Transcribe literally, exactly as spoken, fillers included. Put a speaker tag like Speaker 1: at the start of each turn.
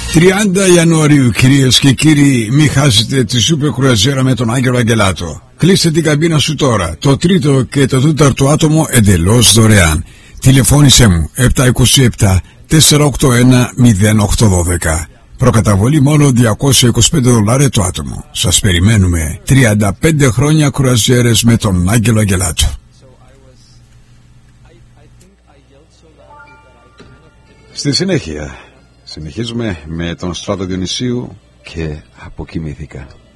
Speaker 1: τριάντα Ιανουαρίου, κυρίες και κύριοι, μην χάσετε τη σούπερ κρουαζιέρα με τον Άγγελο Αγγελάτο. Κλείστε την καμπίνα σου τώρα. Το τρίτο και το τέταρτο άτομο εντελώς δωρεάν. Τηλεφώνησέ μου επτά είκοσι επτά τετρακόσια ογδόντα ένα μηδέν οκτώ δώδεκα. Προκαταβολή μόνο διακόσια είκοσι πέντε δολάρια το άτομο. Σας περιμένουμε. τριάντα πέντε χρόνια κρουαζιέρες με τον Άγγελο Αγγελάτο.
Speaker 2: Στη συνέχεια συνεχίζουμε με τον Στράτο Διονυσίου και αποκοιμήθηκα.